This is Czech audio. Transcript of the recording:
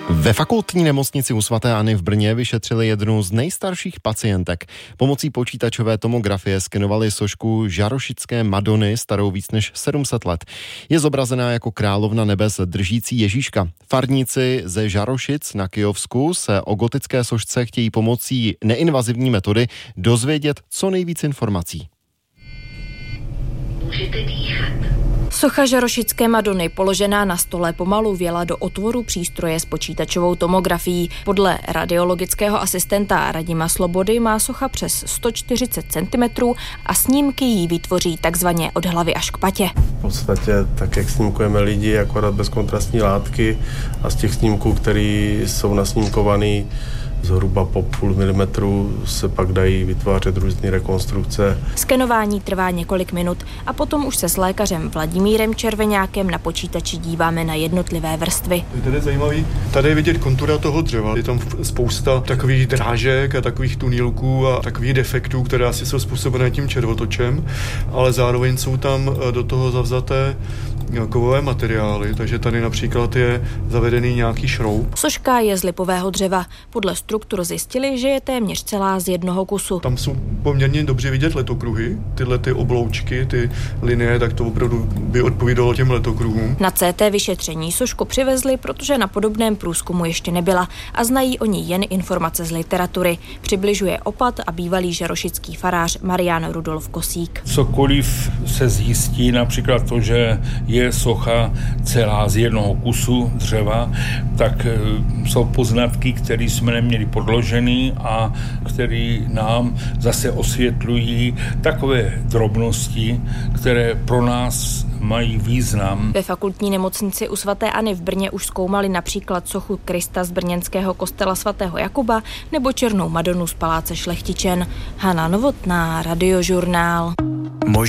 Ve fakultní nemocnici u svaté Anny v Brně vyšetřili jednu z nejstarších pacientek. Pomocí počítačové tomografie skenovali sošku žarošické Madony starou víc než 700 let. Je zobrazená jako královna nebes držící Ježíška. Farníci ze Žarošic na Kyjovsku se o gotické sošce chtějí pomocí neinvazivní metody dozvědět co nejvíc informací. Můžete dýchat. Socha žarošické Madony položená na stole pomalu vjela do otvoru přístroje s počítačovou tomografií. Podle radiologického asistenta Radima Slobody má socha přes 140 cm a snímky jí vytvoří takzvaně od hlavy až k patě. V podstatě tak, jak snímkujeme lidi, akorát bez kontrastní látky, a z těch snímků, které jsou nasnímkovaný zhruba po půl milimetru, se pak dají vytvářet různé rekonstrukce. Skenování trvá několik minut a potom už se s lékařem Vladimírem Červeňákem na počítači díváme na jednotlivé vrstvy. Tady je zajímavý, tady je vidět kontura toho dřeva. Je tam spousta takových drážek a takových tunýlků a takových defektů, které asi jsou způsobené tím červotočem, ale zároveň jsou tam do toho zavzaté kovové materiály, takže tady například je zavedený nějaký šroub. Soška je z lipového dřeva. Podle struktur zjistili, že je téměř celá z jednoho kusu. Tam jsou poměrně dobře vidět letokruhy, tyhle ty obloučky, ty linie, tak to opravdu by odpovídalo těm letokruhům. Na CT vyšetření sošku přivezli, protože na podobném průzkumu ještě nebyla a znají o ní jen informace z literatury. Přibližuje opat a bývalý žarošický farář Marián Rudolf Kosík. Cokoliv se zjistí, například to, že je socha celá z jednoho kusu dřeva, tak jsou poznatky, které jsme neměli podložený a které nám zase osvětlují takové drobnosti, které pro nás mají význam. Ve fakultní nemocnici u svaté Anny v Brně už zkoumali například sochu Krista z brněnského kostela svatého Jakuba nebo černou Madonu z paláce Šlechtičen. Hana Novotná, Radiožurnál.